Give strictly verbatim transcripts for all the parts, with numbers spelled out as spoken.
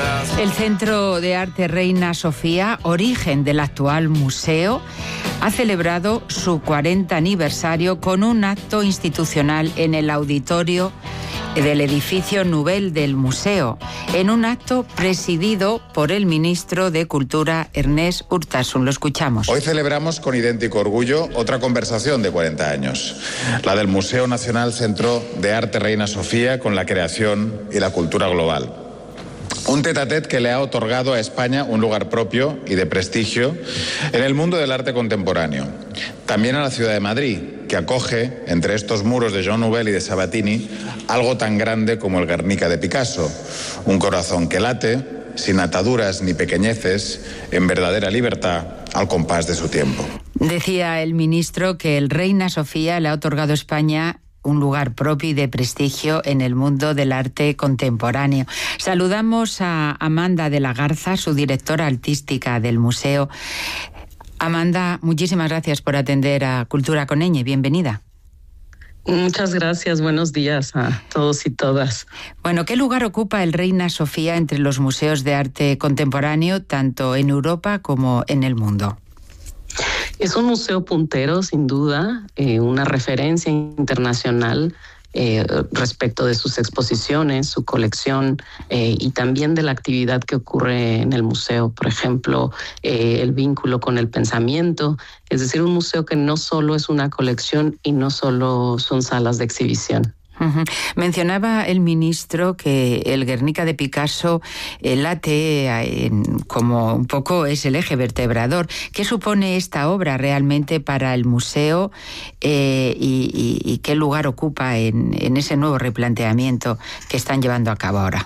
El Centro de Arte Reina Sofía, origen del actual museo, ha celebrado su cuarenta aniversario con un acto institucional en el auditorio del edificio Nubel del museo, en un acto presidido por el ministro de Cultura, Ernest Urtasun. Lo escuchamos. Hoy celebramos con idéntico orgullo otra conversación de cuarenta años, la del Museo Nacional Centro de Arte Reina Sofía con la creación y la cultura global. Un tete-a-tete que le ha otorgado a España un lugar propio y de prestigio en el mundo del arte contemporáneo. También a la ciudad de Madrid, que acoge, entre estos muros de Jean Nouvel y de Sabatini, algo tan grande como el Guernica de Picasso. Un corazón que late, sin ataduras ni pequeñeces, en verdadera libertad, al compás de su tiempo. Decía el ministro que el Reina Sofía le ha otorgado a España un lugar propio y de prestigio en el mundo del arte contemporáneo. Saludamos a Amanda de la Garza, su directora artística del museo. Amanda, muchísimas gracias por atender a Cultura con Ñ. Bienvenida. Muchas gracias. Buenos días a todos y todas. Bueno, ¿qué lugar ocupa el Reina Sofía entre los museos de arte contemporáneo, tanto en Europa como en el mundo? Es un museo puntero, sin duda, eh, una referencia internacional eh, respecto de sus exposiciones, su colección eh, y también de la actividad que ocurre en el museo. Por ejemplo, eh, el vínculo con el pensamiento, es decir, un museo que no solo es una colección y no solo son salas de exhibición. Uh-huh. Mencionaba el ministro que el Guernica de Picasso eh, late eh, como un poco es el eje vertebrador. ¿Qué supone esta obra realmente para el museo eh, y, y, y qué lugar ocupa en, en ese nuevo replanteamiento que están llevando a cabo ahora?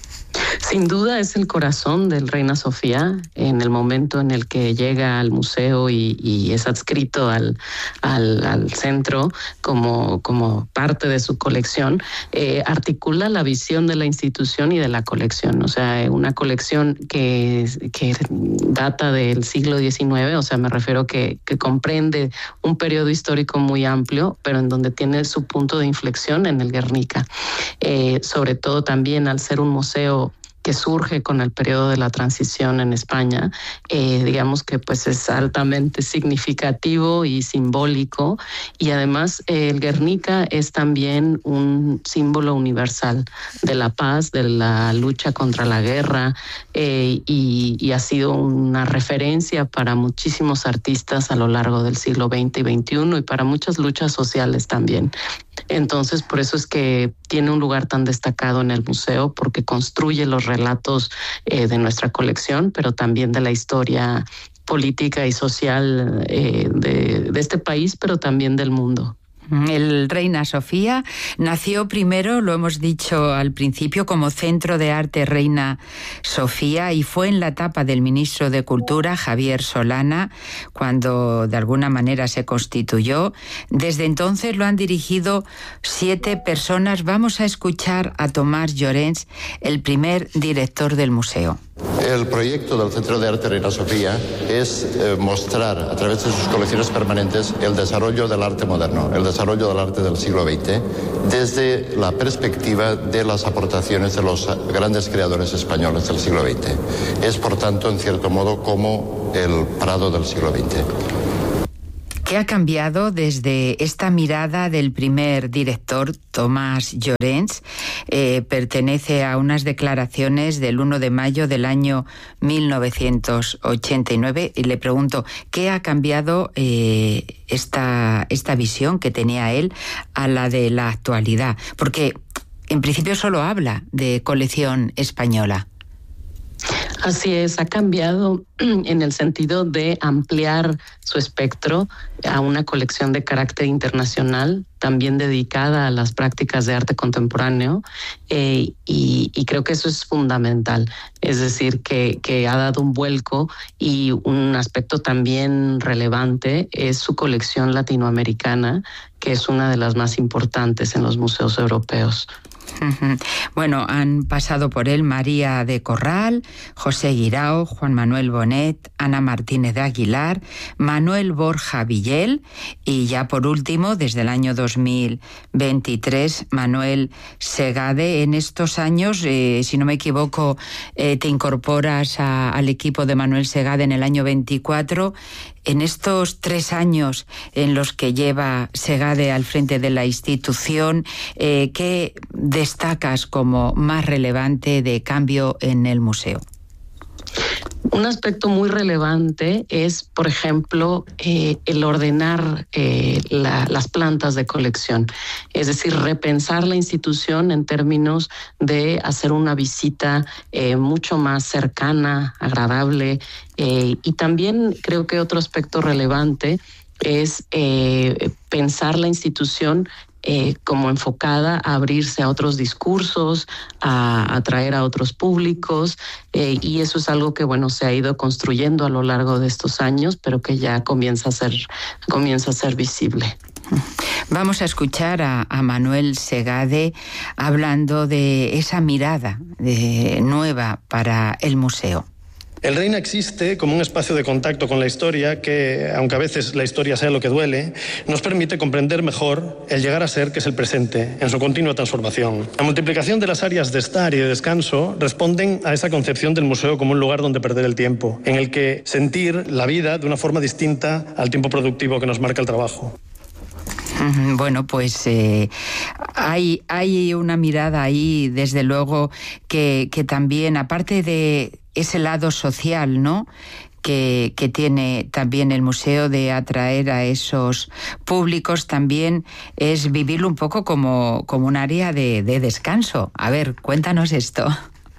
Sin duda es el corazón del Reina Sofía en el momento en el que llega al museo y, y es adscrito al, al, al centro como, como parte de su colección, eh, articula la visión de la institución y de la colección. O sea, una colección que, que data del siglo diecinueve, o sea, me refiero que, que comprende un periodo histórico muy amplio, pero en donde tiene su punto de inflexión en el Guernica. Eh, sobre todo también al ser un museo que surge con el periodo de la transición en España, eh, digamos que pues es altamente significativo y simbólico, y además eh, el Guernica es también un símbolo universal de la paz, de la lucha contra la guerra, eh, y, y ha sido una referencia para muchísimos artistas a lo largo del siglo veinte y veintiuno y para muchas luchas sociales también. Entonces, por eso es que tiene un lugar tan destacado en el museo, porque construye los relatos eh, de nuestra colección, pero también de la historia política y social eh, de, de este país, pero también del mundo. El Reina Sofía nació primero, lo hemos dicho al principio, como Centro de Arte Reina Sofía, y fue en la etapa del ministro de Cultura, Javier Solana, cuando de alguna manera se constituyó. Desde entonces lo han dirigido siete personas. Vamos a escuchar a Tomás Llorens, el primer director del museo. El proyecto del Centro de Arte Reina Sofía es eh, mostrar a través de sus colecciones permanentes el desarrollo del arte moderno, el desarrollo del arte del siglo veinte, desde la perspectiva de las aportaciones de los grandes creadores españoles del siglo veinte. Es, por tanto, en cierto modo, como el Prado del siglo veinte. ¿Qué ha cambiado desde esta mirada del primer director, Tomás Llorens? Eh, pertenece a unas declaraciones del uno de mayo del año mil novecientos ochenta y nueve y le pregunto, ¿qué ha cambiado eh, esta, esta visión que tenía él a la de la actualidad? Porque en principio solo habla de colección española. Así es, ha cambiado en el sentido de ampliar su espectro a una colección de carácter internacional, también dedicada a las prácticas de arte contemporáneo, eh, y, y creo que eso es fundamental. Es decir, que, que ha dado un vuelco, y un aspecto también relevante es su colección latinoamericana, que es una de las más importantes en los museos europeos. Bueno, han pasado por él María de Corral, José Guirao, Juan Manuel Bonet, Ana Martínez de Aguilar, Manuel Borja Villel y ya por último, desde el año dos mil veintitrés, Manuel Segade. En estos años, eh, si no me equivoco, eh, te incorporas a, al equipo de Manuel Segade en el año veinticuatro. En estos tres años en los que lleva Segade al frente de la institución, eh, ¿qué destacas como más relevante de cambio en el museo? Un aspecto muy relevante es, por ejemplo, eh, el ordenar eh, la, las plantas de colección, es decir, repensar la institución en términos de hacer una visita eh, mucho más cercana, agradable, eh, y también creo que otro aspecto relevante es eh, pensar la institución Eh, como enfocada a abrirse a otros discursos, a atraer a otros públicos, eh, y eso es algo que, bueno, se ha ido construyendo a lo largo de estos años, pero que ya comienza a ser, comienza a ser visible. Vamos a escuchar a, a Manuel Segade hablando de esa mirada de, nueva para el museo. El Reina existe como un espacio de contacto con la historia que, aunque a veces la historia sea lo que duele, nos permite comprender mejor el llegar a ser, que es el presente, en su continua transformación. La multiplicación de las áreas de estar y de descanso responden a esa concepción del museo como un lugar donde perder el tiempo, en el que sentir la vida de una forma distinta al tiempo productivo que nos marca el trabajo. Bueno, pues eh, hay, hay una mirada ahí, desde luego, que, que también, aparte de ese lado social, ¿no?, que, que tiene también el museo de atraer a esos públicos, también es vivirlo un poco como, como un área de, de descanso. A ver, cuéntanos esto.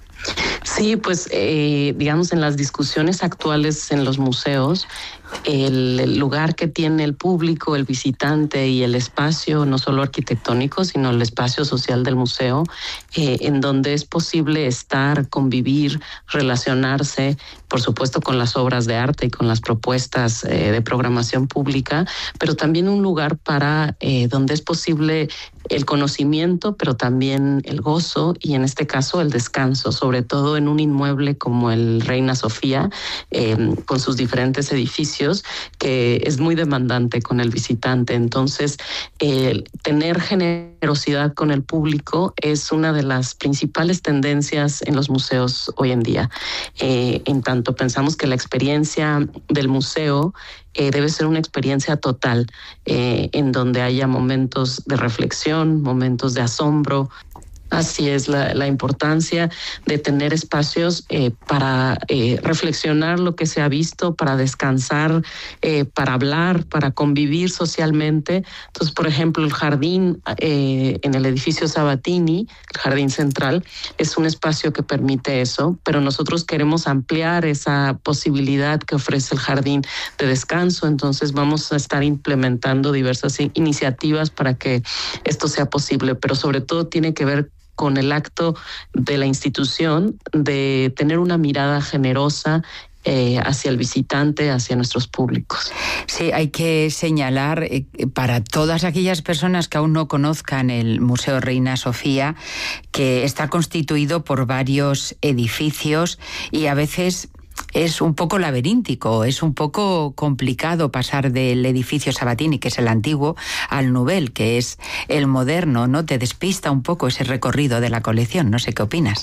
Sí, pues eh, digamos, en las discusiones actuales en los museos, el, el lugar que tiene el público, el visitante y el espacio, no solo arquitectónico, sino el espacio social del museo, eh, en donde es posible estar, convivir, relacionarse, por supuesto con las obras de arte y con las propuestas eh, de programación pública, pero también un lugar para eh, donde es posible el conocimiento, pero también el gozo y, en este caso, el descanso, sobre todo en un inmueble como el Reina Sofía, eh, con sus diferentes edificios, que es muy demandante con el visitante. Entonces, eh, tener generosidad con el público es una de las principales tendencias en los museos hoy en día. Eh, en tanto pensamos que la experiencia del museo Eh, debe ser una experiencia total, eh, en donde haya momentos de reflexión, momentos de asombro. Así es la, la importancia de tener espacios eh, para eh, reflexionar lo que se ha visto, para descansar, eh, para hablar, para convivir socialmente. Entonces, por ejemplo, el jardín eh, en el edificio Sabatini, el jardín central, es un espacio que permite eso, pero nosotros queremos ampliar esa posibilidad que ofrece el jardín de descanso. Entonces, vamos a estar implementando diversas iniciativas para que esto sea posible, pero sobre todo tiene que ver con el acto de la institución de tener una mirada generosa eh, hacia el visitante, hacia nuestros públicos. Sí, hay que señalar eh, para todas aquellas personas que aún no conozcan el Museo Reina Sofía, que está constituido por varios edificios y a veces es un poco laberíntico, es un poco complicado pasar del edificio Sabatini, que es el antiguo, al Nouvel, que es el moderno, ¿no? Te despista un poco ese recorrido de la colección, no sé qué opinas.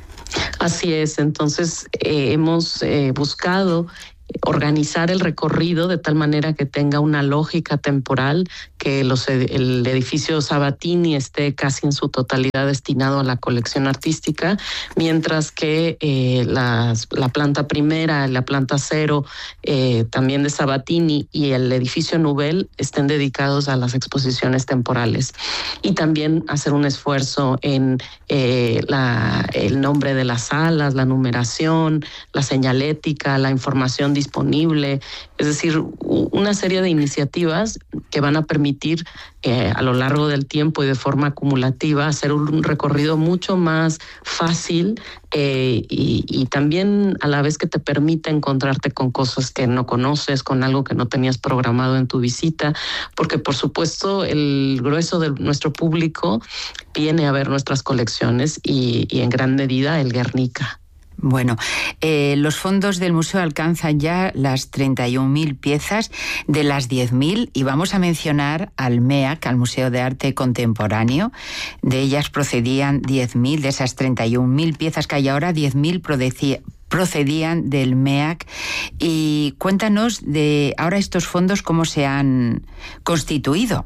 Así es, entonces eh, hemos eh, buscado organizar el recorrido de tal manera que tenga una lógica temporal, que los, el edificio Sabatini esté casi en su totalidad destinado a la colección artística, mientras que eh, las, la planta primera, la planta cero, eh, también de Sabatini, y el edificio Nouvel estén dedicados a las exposiciones temporales. Y también hacer un esfuerzo en eh, la, el nombre de las salas, la numeración, la señalética, la información disponible, es decir, una serie de iniciativas que van a permitir permitir eh, a lo largo del tiempo y de forma acumulativa hacer un recorrido mucho más fácil eh, y, y también a la vez que te permite encontrarte con cosas que no conoces, con algo que no tenías programado en tu visita, porque por supuesto el grueso de nuestro público viene a ver nuestras colecciones y, y en gran medida el Guernica. Bueno, eh, los fondos del museo alcanzan ya las treinta y un mil piezas de las diez mil y vamos a mencionar al M E A C, al Museo de Arte Contemporáneo. De ellas procedían diez mil, de esas treinta y un mil piezas que hay ahora, diez mil procedían del M E A C. Y cuéntanos de ahora estos fondos cómo se han constituido.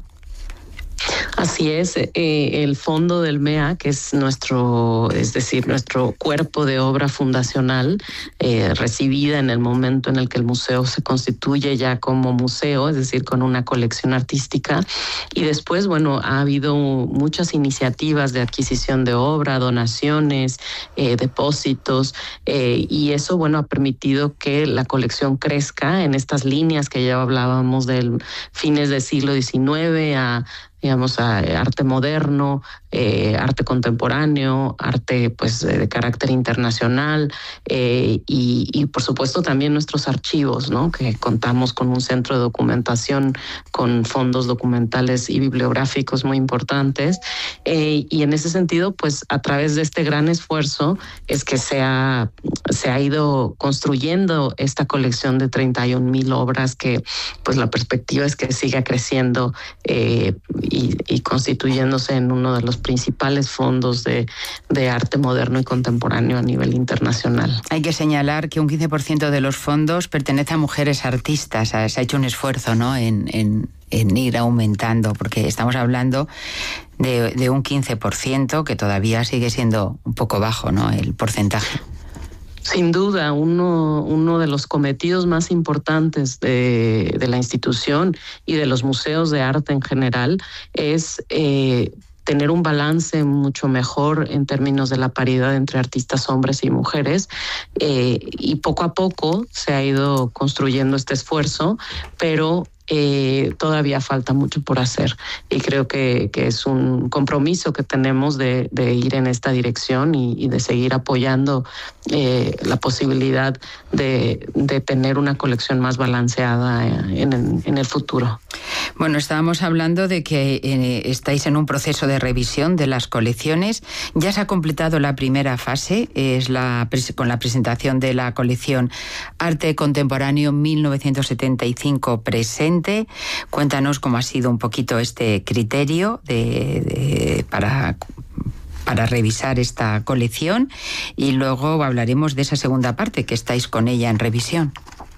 Así es, eh, el fondo del M E A, que es nuestro, es decir, nuestro cuerpo de obra fundacional, eh, recibida en el momento en el que el museo se constituye ya como museo, es decir, con una colección artística. Y después, bueno, ha habido muchas iniciativas de adquisición de obra, donaciones, eh, depósitos, eh, y eso, bueno, ha permitido que la colección crezca en estas líneas que ya hablábamos del fines del siglo diecinueve a digamos, a arte moderno, eh, arte contemporáneo, arte pues de carácter internacional eh, y, y por supuesto también nuestros archivos, ¿no? Que contamos con un centro de documentación con fondos documentales y bibliográficos muy importantes eh, y en ese sentido pues a través de este gran esfuerzo es que se ha, se ha ido construyendo esta colección de treinta y un mil obras que pues la perspectiva es que siga creciendo eh, Y, y constituyéndose en uno de los principales fondos de, de arte moderno y contemporáneo a nivel internacional. Hay que señalar que un quince por ciento de los fondos pertenece a mujeres artistas. Se ha hecho un esfuerzo, ¿no?, en, en, en ir aumentando, porque estamos hablando de, de un quince por ciento que todavía sigue siendo un poco bajo, ¿no?, el porcentaje. Sin duda, uno, uno de los cometidos más importantes de, de la institución y de los museos de arte en general es eh, tener un balance mucho mejor en términos de la paridad entre artistas hombres y mujeres eh, y poco a poco se ha ido construyendo este esfuerzo, pero Eh, todavía falta mucho por hacer y creo que, que es un compromiso que tenemos de, de ir en esta dirección y, y de seguir apoyando eh, la posibilidad de, de tener una colección más balanceada en, en, en el futuro. Bueno, estábamos hablando de que eh, estáis en un proceso de revisión de las colecciones. Ya se ha completado la primera fase, es la con la presentación de la colección Arte Contemporáneo mil novecientos setenta y cinco presente. Cuéntanos cómo ha sido un poquito este criterio de, de, para, para revisar esta colección y luego hablaremos de esa segunda parte que estáis con ella en revisión.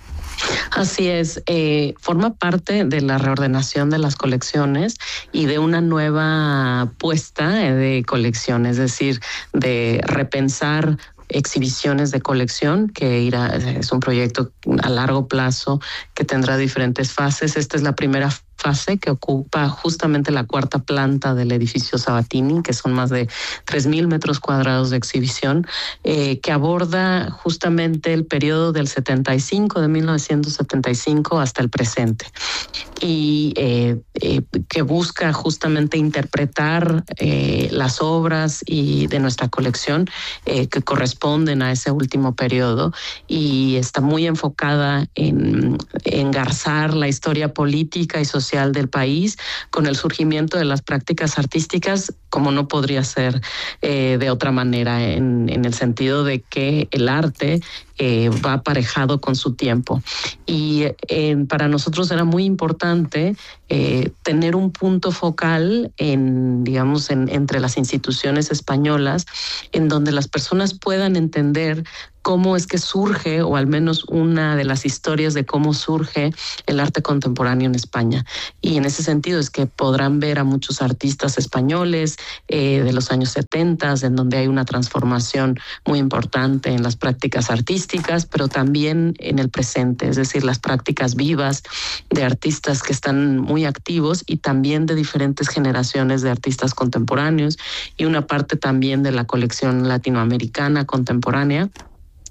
Así es, eh, forma parte de la reordenación de las colecciones y de una nueva apuesta de colección, es decir, de repensar exhibiciones de colección, que irá, es un proyecto a largo plazo que tendrá diferentes fases. Esta es la primera fase que ocupa justamente la cuarta planta del edificio Sabatini, que son más de tres mil metros cuadrados de exhibición, eh, que aborda justamente el periodo del setenta y cinco, de mil novecientos setenta y cinco hasta el presente, y eh, eh, que busca justamente interpretar eh, las obras y de nuestra colección eh, que corresponden a ese último periodo, y está muy enfocada en engarzar la historia política y social del país con el surgimiento de las prácticas artísticas, como no podría ser eh, de otra manera, en, en el sentido de que el arte eh, va aparejado con su tiempo. Y eh, para nosotros era muy importante eh, tener un punto focal en, digamos, en, entre las instituciones españolas, en donde las personas puedan entender cómo es que surge, o al menos una de las historias de cómo surge el arte contemporáneo en España. Y en ese sentido es que podrán ver a muchos artistas españoles eh, de los años setenta, en donde hay una transformación muy importante en las prácticas artísticas, pero también en el presente, es decir, las prácticas vivas de artistas que están muy activos y también de diferentes generaciones de artistas contemporáneos, y una parte también de la colección latinoamericana contemporánea,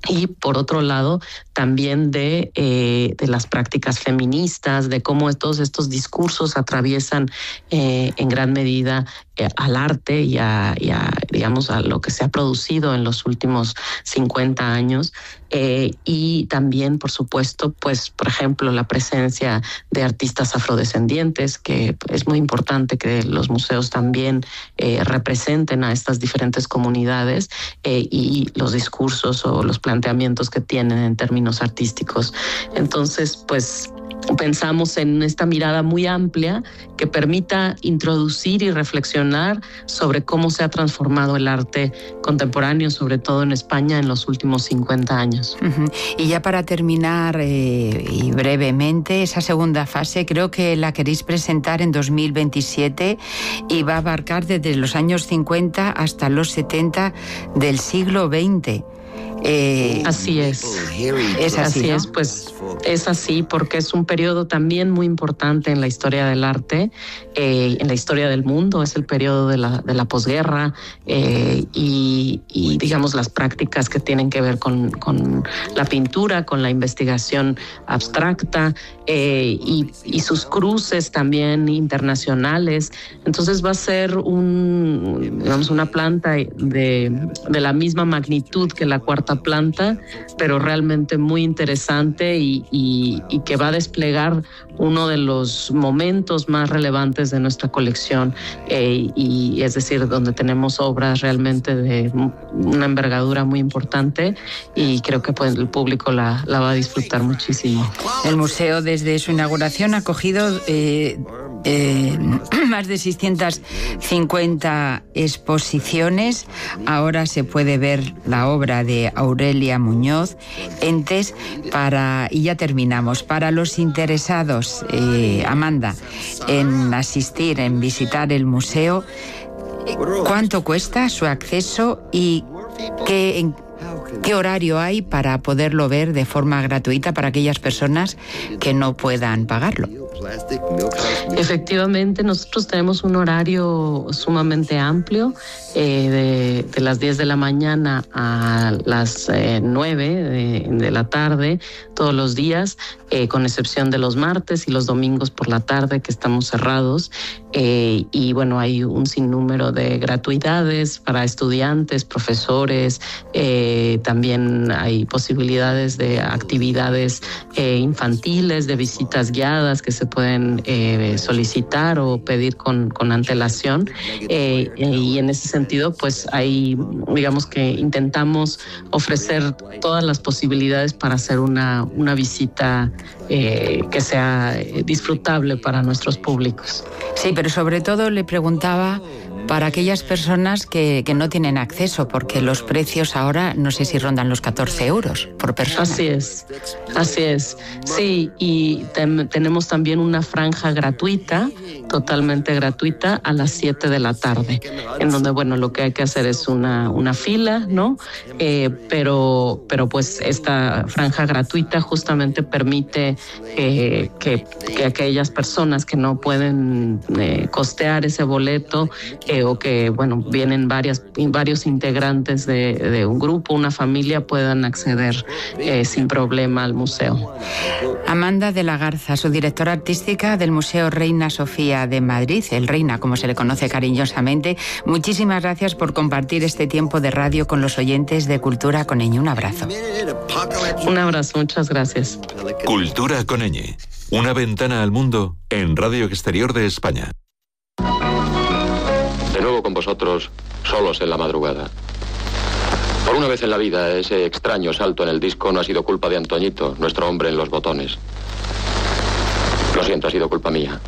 Y por otro lado, también de, eh, de las prácticas feministas, de cómo todos estos discursos atraviesan eh, en gran medida eh, al arte y a, y a, digamos, a lo que se ha producido en los últimos cincuenta años. Eh, y también, por supuesto, pues, por ejemplo, la presencia de artistas afrodescendientes, que es muy importante que los museos también eh, representen a estas diferentes comunidades eh, y los discursos o los planteamientos que tienen en términos artísticos. Entonces, pues, pensamos en esta mirada muy amplia que permita introducir y reflexionar sobre cómo se ha transformado el arte contemporáneo, sobre todo en España, en los últimos cincuenta años. Uh-huh. Y ya para terminar, eh, y brevemente, esa segunda fase creo que la queréis presentar en dos mil veintisiete y va a abarcar desde los años cincuenta hasta los setenta del siglo veinte. Eh, así es. Es así, así ¿no? es, pues es así porque es un periodo también muy importante en la historia del arte, eh, en la historia del mundo. Es el periodo de la, de la posguerra eh, y, y digamos las prácticas que tienen que ver con, con la pintura, con la investigación abstracta eh, y, y sus cruces también internacionales. Entonces va a ser un, digamos, una planta de, de la misma magnitud que la cuarta planta, pero realmente muy interesante y, y, y que va a desplegar uno de los momentos más relevantes de nuestra colección eh, y es decir, donde tenemos obras realmente de una envergadura muy importante y creo que pues, el público la, la va a disfrutar muchísimo. El museo desde su inauguración ha acogido eh, eh, más de seiscientas cincuenta exposiciones. Ahora se puede ver la obra de Aurelia Muñoz, Entes, para, y ya terminamos, para los interesados, eh, Amanda, en asistir, en visitar el museo, ¿cuánto cuesta su acceso y qué, en, qué horario hay para poderlo ver de forma gratuita para aquellas personas que no puedan pagarlo? Efectivamente, nosotros tenemos un horario sumamente amplio, eh, de, de las diez de la mañana a las eh, nueve de, de la tarde, todos los días, eh, con excepción de los martes y los domingos por la tarde que estamos cerrados. Eh, y bueno, hay un sinnúmero de gratuidades para estudiantes, profesores, eh, también hay posibilidades de actividades eh, infantiles, de visitas guiadas que se pueden eh, solicitar o pedir con, con antelación eh, y en ese sentido pues ahí digamos que intentamos ofrecer todas las posibilidades para hacer una, una visita eh, que sea disfrutable para nuestros públicos. Sí, pero sobre todo le preguntaba para aquellas personas que, que no tienen acceso, porque los precios ahora no sé si rondan los catorce euros por persona. Así es, así es. Sí, y tem, tenemos también una franja gratuita, totalmente gratuita, a las siete de la tarde, en donde, bueno, lo que hay que hacer es una, una fila, ¿no? Eh, pero, pero pues esta franja gratuita justamente permite eh, que, que aquellas personas que no pueden eh, costear ese boleto, eh, o que, bueno, vienen varias, varios integrantes de, de un grupo, una familia, puedan acceder eh, sin problema al museo. Amanda de la Garza, su directora artística del Museo Reina Sofía de Madrid, el Reina, como se le conoce cariñosamente. Muchísimas gracias por compartir este tiempo de radio con los oyentes de Cultura con Eñe. Un abrazo. Un abrazo, muchas gracias. Cultura con Eñe, una ventana al mundo en Radio Exterior de España. De nuevo con vosotros, solos en la madrugada. Por una vez en la vida, ese extraño salto en el disco no ha sido culpa de Antoñito, nuestro hombre en los botones. Lo siento, ha sido culpa mía.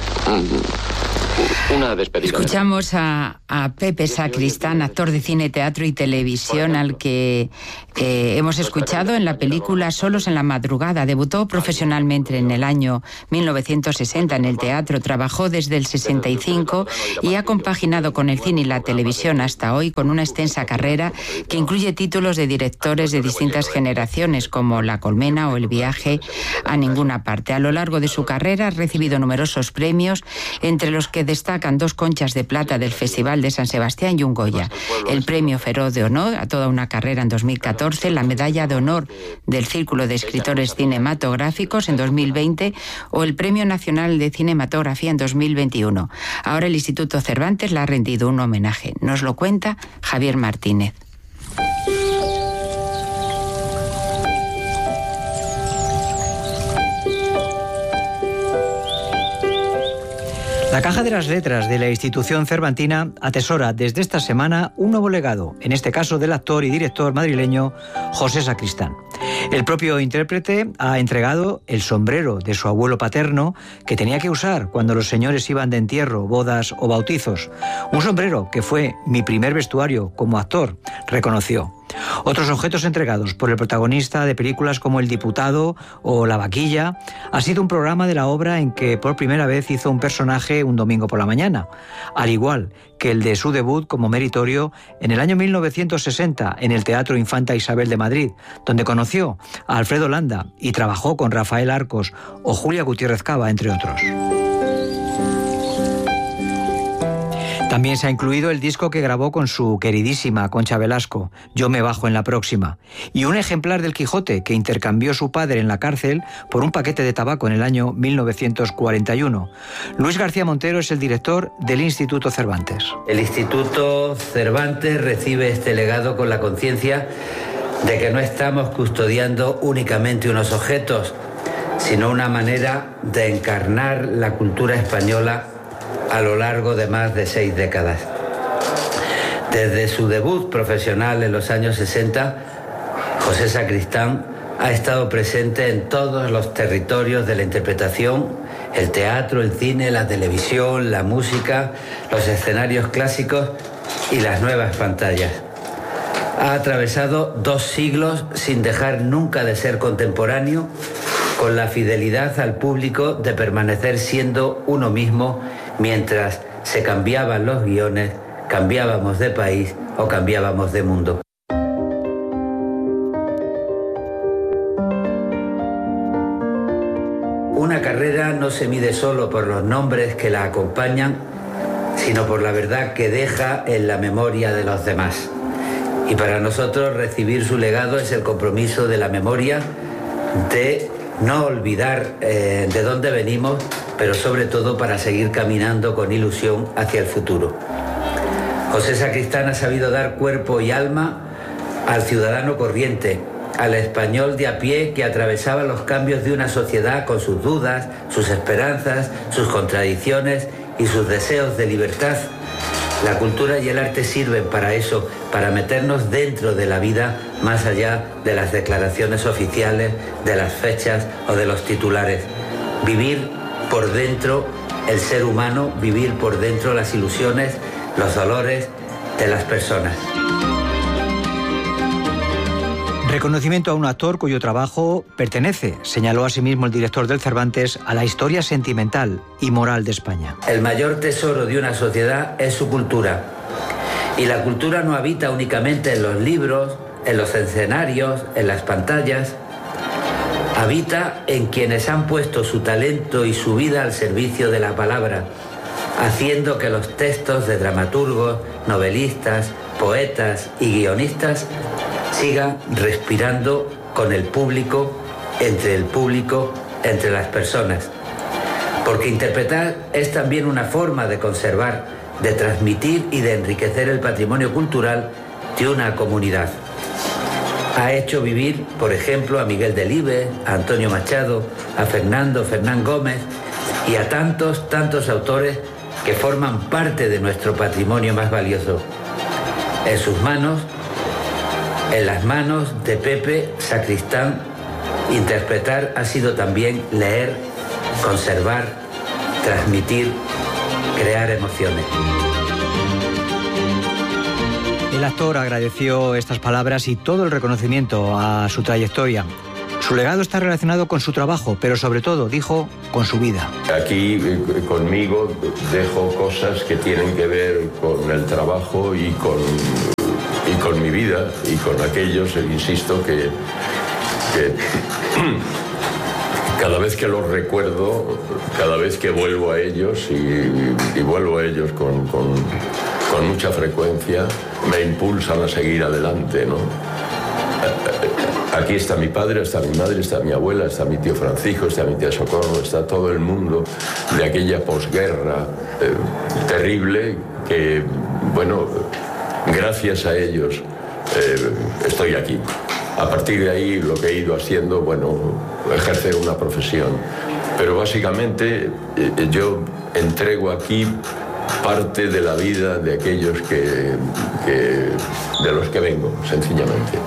Una despedida. Escuchamos a, a Pepe Sacristán, actor de cine, teatro y televisión, al que eh, hemos escuchado en la película Solos en la madrugada. Debutó profesionalmente en el año mil novecientos sesenta en el teatro, trabajó desde el sesenta y cinco y ha compaginado con el cine y la televisión hasta hoy con una extensa carrera que incluye títulos de directores de distintas generaciones como La Colmena o El viaje a ninguna parte. A lo largo de su carrera ha recibido numerosos premios, entre los que destacan dos Conchas de Plata del Festival de San Sebastián y un Goya. El premio Feroz de Honor a toda una carrera en dos mil catorce catorce la Medalla de Honor del Círculo de Escritores Cinematográficos en dos mil veinte o el Premio Nacional de Cinematografía en dos mil veintiuno. Ahora el Instituto Cervantes le ha rendido un homenaje. Nos lo cuenta Javier Martínez. La Caja de las Letras de la institución cervantina atesora desde esta semana un nuevo legado, en este caso del actor y director madrileño José Sacristán. El propio intérprete ha entregado el sombrero de su abuelo paterno que tenía que usar cuando los señores iban de entierro, bodas o bautizos. Un sombrero que fue mi primer vestuario como actor, reconoció. Otros objetos entregados por el protagonista de películas como El Diputado o La Vaquilla ha sido un programa de la obra en que por primera vez hizo un personaje un domingo por la mañana, al igual que el de su debut como meritorio en el año mil novecientos sesenta en el Teatro Infanta Isabel de Madrid, donde conoció a Alfredo Landa y trabajó con Rafael Arcos o Julia Gutiérrez Cava, entre otros. También se ha incluido el disco que grabó con su queridísima Concha Velasco, Yo me bajo en la próxima, y un ejemplar del Quijote que intercambió su padre en la cárcel por un paquete de tabaco en el año mil novecientos cuarenta y uno. Luis García Montero es el director del Instituto Cervantes. El Instituto Cervantes recibe este legado con la conciencia de que no estamos custodiando únicamente unos objetos, sino una manera de encarnar la cultura española a lo largo de más de seis décadas. Desde su debut profesional en los años sesenta, José Sacristán ha estado presente en todos los territorios de la interpretación, el teatro, el cine, la televisión, la música, los escenarios clásicos y las nuevas pantallas. Ha atravesado dos siglos sin dejar nunca de ser contemporáneo, con la fidelidad al público de permanecer siendo uno mismo mientras se cambiaban los guiones, cambiábamos de país o cambiábamos de mundo. Una carrera no se mide solo por los nombres que la acompañan, sino por la verdad que deja en la memoria de los demás. Y para nosotros recibir su legado es el compromiso de la memoria, de no olvidar eh, de dónde venimos, pero sobre todo para seguir caminando con ilusión hacia el futuro. José Sacristán ha sabido dar cuerpo y alma al ciudadano corriente, al español de a pie que atravesaba los cambios de una sociedad con sus dudas, sus esperanzas, sus contradicciones y sus deseos de libertad. La cultura y el arte sirven para eso, para meternos dentro de la vida, más allá de las declaraciones oficiales, de las fechas o de los titulares. Vivir por dentro el ser humano, vivir por dentro las ilusiones, los dolores de las personas. Reconocimiento a un actor cuyo trabajo pertenece, señaló asimismo el director del Cervantes, a la historia sentimental y moral de España. El mayor tesoro de una sociedad es su cultura. Y la cultura no habita únicamente en los libros, en los escenarios, en las pantallas. Habita en quienes han puesto su talento y su vida al servicio de la palabra, haciendo que los textos de dramaturgos, novelistas, poetas y guionistas sigan respirando con el público, entre el público, entre las personas. Porque interpretar es también una forma de conservar, de transmitir y de enriquecer el patrimonio cultural de una comunidad. Ha hecho vivir, por ejemplo, a Miguel Delibes, a Antonio Machado, a Fernando Fernán Gómez y a tantos, tantos autores que forman parte de nuestro patrimonio más valioso. En sus manos, en las manos de Pepe Sacristán, interpretar ha sido también leer, conservar, transmitir, crear emociones. El actor agradeció estas palabras y todo el reconocimiento a su trayectoria. Su legado está relacionado con su trabajo, pero sobre todo, dijo, con su vida. Aquí conmigo dejo cosas que tienen que ver con el trabajo y con, y con mi vida y con aquellos, insisto, que, que cada vez que los recuerdo, cada vez que vuelvo a ellos y, y vuelvo a ellos con, con, con mucha frecuencia, me impulsan a seguir adelante, ¿no? Aquí está mi padre, está mi madre, está mi abuela, está mi tío Francisco, está mi tía Socorro, está todo el mundo de aquella posguerra eh, terrible que, bueno, gracias a ellos eh, estoy aquí. A partir de ahí lo que he ido haciendo, bueno, ejercer una profesión. Pero básicamente eh, yo entrego aquí parte de la vida de aquellos que, que de los que vengo, sencillamente.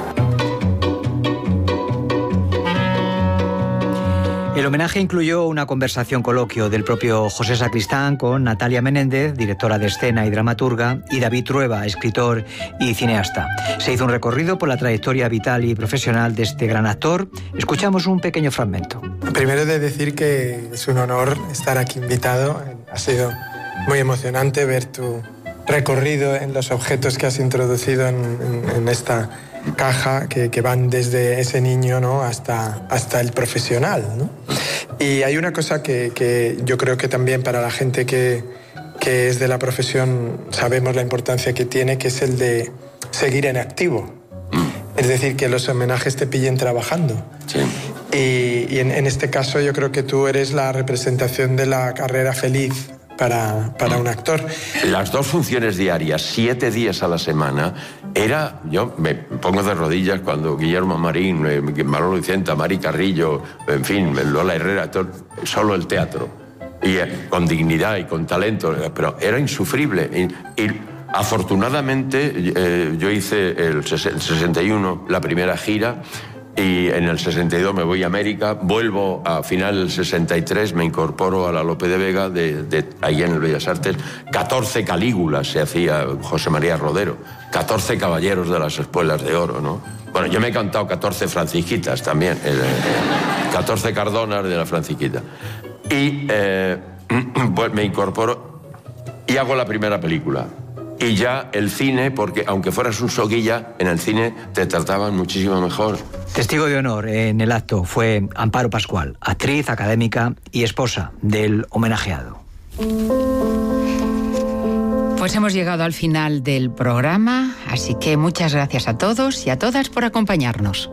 El homenaje incluyó una conversación coloquio del propio José Sacristán con Natalia Menéndez, directora de escena y dramaturga, y David Trueba, escritor y cineasta. Se hizo un recorrido por la trayectoria vital y profesional de este gran actor. Escuchamos un pequeño fragmento. Primero de decir que es un honor estar aquí invitado. Ha sido muy emocionante ver tu recorrido en los objetos que has introducido en, en, en esta caja que, que van desde ese niño, ¿no?, hasta, hasta el profesional, ¿no? Y hay una cosa que, que yo creo que también para la gente que, que es de la profesión sabemos la importancia que tiene, que es el de seguir en activo. Es decir, que los homenajes te pillen trabajando. Sí. Y, y en, en este caso yo creo que tú eres la representación de la carrera feliz para, para un actor. Las dos funciones diarias, siete días a la semana, era... Yo me pongo de rodillas cuando Guillermo Marín, eh, Manolo Vicenta, Mari Carrillo, en fin, Lola Herrera, todo, solo el teatro. Y eh, con dignidad y con talento, pero era insufrible. Y, y afortunadamente eh, yo hice el, el sesenta y uno la primera gira, y en el sesenta y dos me voy a América, vuelvo a final del sesenta y tres, me incorporo a la Lope de Vega, de, de, ahí en el Bellas Artes, catorce Calígulas se hacía José María Rodero, catorce caballeros de las espuelas de oro, ¿no? Bueno, yo me he cantado catorce francisquitas también, eh, catorce Cardonas de la francisquita. Y eh, pues me incorporo y hago la primera película. Y ya el cine, porque aunque fueras un soguilla, en el cine te trataban muchísimo mejor. Testigo de honor en el acto fue Amparo Pascual, actriz, académica y esposa del homenajeado. Pues hemos llegado al final del programa, así que muchas gracias a todos y a todas por acompañarnos.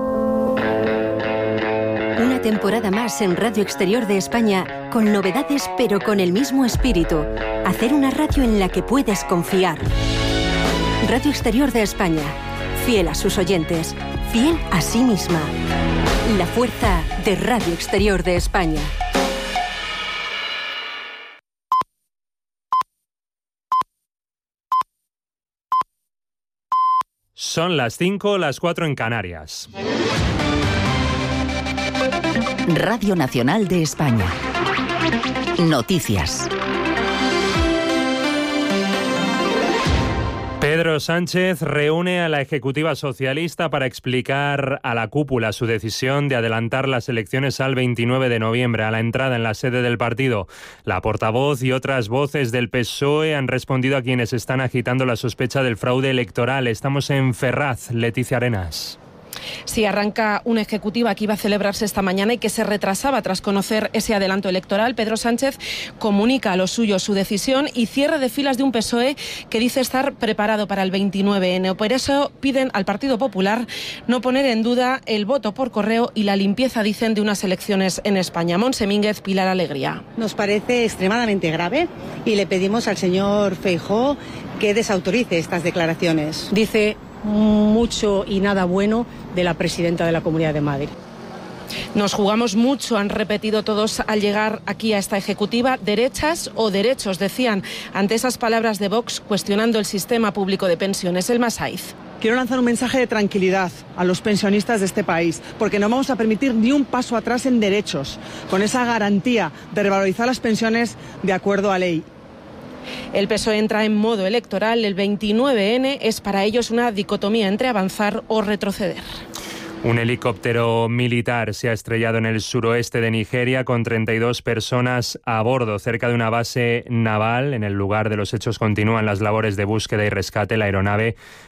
Una temporada más en Radio Exterior de España, con novedades pero con el mismo espíritu. Hacer una radio en la que puedes confiar. Radio Exterior de España, fiel a sus oyentes, fiel a sí misma. La fuerza de Radio Exterior de España. Son las cinco, las cuatro en Canarias. Radio Nacional de España. Noticias. Pedro Sánchez reúne a la ejecutiva socialista para explicar a la cúpula su decisión de adelantar las elecciones al veintinueve de noviembre, a la entrada en la sede del partido. La portavoz y otras voces del P S O E han respondido a quienes están agitando la sospecha del fraude electoral. Estamos en Ferraz, Leticia Arenas. Sí, arranca una ejecutiva que iba a celebrarse esta mañana y que se retrasaba tras conocer ese adelanto electoral. Pedro Sánchez comunica a los suyos su decisión y cierre de filas de un P S O E que dice estar preparado para el veintinueve ene. Por eso piden al Partido Popular no poner en duda el voto por correo y la limpieza, dicen, de unas elecciones en España. Montse Mínguez, Pilar Alegría. Nos parece extremadamente grave y le pedimos al señor Feijóo que desautorice estas declaraciones. Dice mucho y nada bueno de la presidenta de la Comunidad de Madrid. Nos jugamos mucho, han repetido todos al llegar aquí a esta ejecutiva. Derechas o derechos, decían ante esas palabras de Vox cuestionando el sistema público de pensiones. El Masaiz. Quiero lanzar un mensaje de tranquilidad a los pensionistas de este país, porque no vamos a permitir ni un paso atrás en derechos, con esa garantía de revalorizar las pensiones de acuerdo a ley. El P S O E entra en modo electoral. El veintinueve ene es para ellos una dicotomía entre avanzar o retroceder. Un helicóptero militar se ha estrellado en el suroeste de Nigeria con treinta y dos personas a bordo, cerca de una base naval. En el lugar de los hechos continúan las labores de búsqueda y rescate. La aeronave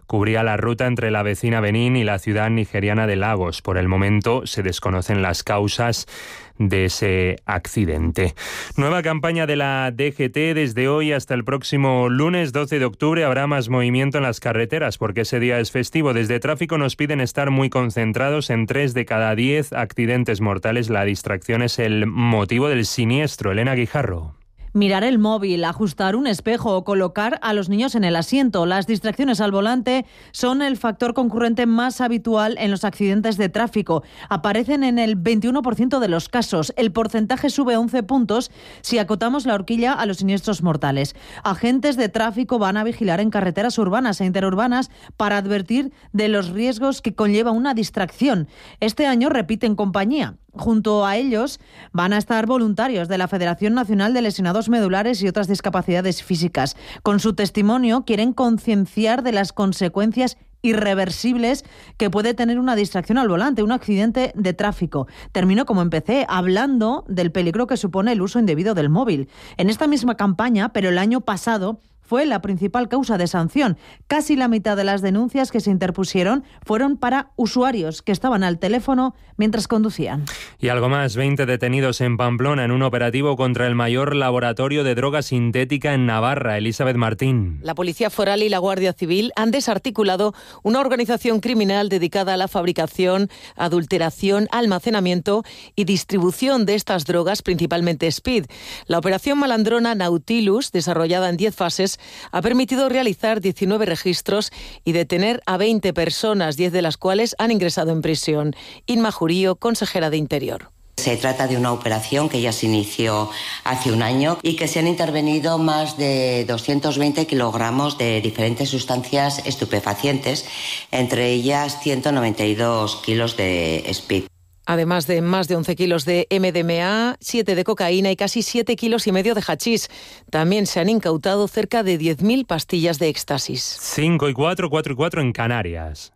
cubría la ruta entre la vecina Benín y la ciudad nigeriana de Lagos. Por el momento se desconocen las causas de ese accidente. Nueva campaña de la D G T. Desde hoy hasta el próximo lunes doce de octubre habrá más movimiento en las carreteras porque ese día es festivo. Desde Tráfico nos piden estar muy concentrados. En tres de cada diez accidentes mortales la distracción es el motivo del siniestro. Elena Guijarro. Mirar el móvil, ajustar un espejo o colocar a los niños en el asiento. Las distracciones al volante son el factor concurrente más habitual en los accidentes de tráfico. Aparecen en el veintiuno por ciento de los casos. El porcentaje sube once puntos si acotamos la horquilla a los siniestros mortales. Agentes de tráfico van a vigilar en carreteras urbanas e interurbanas para advertir de los riesgos que conlleva una distracción. Este año repiten compañía. Junto a ellos van a estar voluntarios de la Federación Nacional de Lesionados Medulares y otras discapacidades físicas. Con su testimonio quieren concienciar de las consecuencias irreversibles que puede tener una distracción al volante, un accidente de tráfico. Termino como empecé, hablando del peligro que supone el uso indebido del móvil. En esta misma campaña, pero el año pasado, fue la principal causa de sanción. Casi la mitad de las denuncias que se interpusieron fueron para usuarios que estaban al teléfono mientras conducían. Y algo más, veinte detenidos en Pamplona en un operativo contra el mayor laboratorio de droga sintética en Navarra. Elizabeth Martín. La Policía Foral y la Guardia Civil han desarticulado una organización criminal dedicada a la fabricación, adulteración, almacenamiento y distribución de estas drogas, principalmente speed. La operación malandrona Nautilus, desarrollada en diez fases, ha permitido realizar diecinueve registros y detener a veinte personas, diez de las cuales han ingresado en prisión. Inma Jurío, consejera de Interior. Se trata de una operación que ya se inició hace un año y que se han intervenido más de doscientos veinte kilogramos de diferentes sustancias estupefacientes, entre ellas ciento noventa y dos kilos de speed. Además de más de once kilos de M D M A, siete de cocaína y casi siete kilos y medio de hachís. También se han incautado cerca de diez mil pastillas de éxtasis. cinco y cuatro, cuatro y cuatro en Canarias.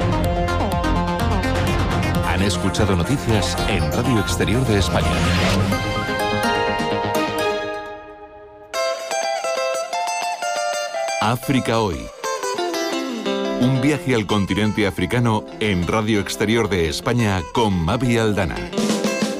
Han escuchado noticias en Radio Exterior de España. África Hoy. Un viaje al continente africano en Radio Exterior de España con Mavi Aldana.